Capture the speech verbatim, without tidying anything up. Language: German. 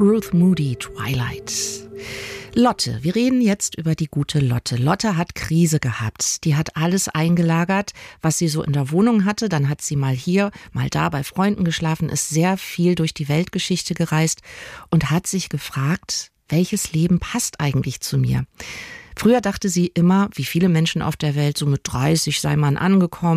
Ruth Moody, Twilight. Lotte, wir reden jetzt über die gute Lotte. Lotte hat Krise gehabt. Die hat alles eingelagert, was sie so in der Wohnung hatte. Dann hat sie mal hier, mal da bei Freunden geschlafen, ist sehr viel durch die Weltgeschichte gereist und hat sich gefragt, welches Leben passt eigentlich zu mir? Früher dachte sie immer, wie viele Menschen auf der Welt, so mit dreißig sei man angekommen.